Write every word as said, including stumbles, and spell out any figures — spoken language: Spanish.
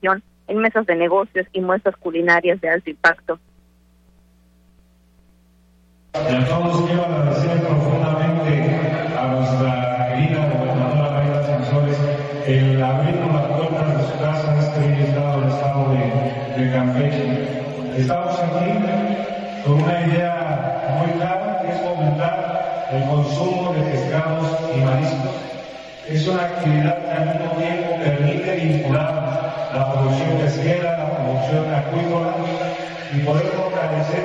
participación en mesas de negocios y muestras culinarias de alto impacto. Y a todos quiero agradecer profundamente a nuestra querida gobernadora Mayra Sansores el abrirnos las puertas de su casa en este bello estado, el estado de, de Campeche. Estamos aquí con una idea muy clara, que es fomentar el consumo de pescados y mariscos. Es una actividad que al mismo tiempo permite vincular la producción pesquera, la producción acuícola y poder fortalecer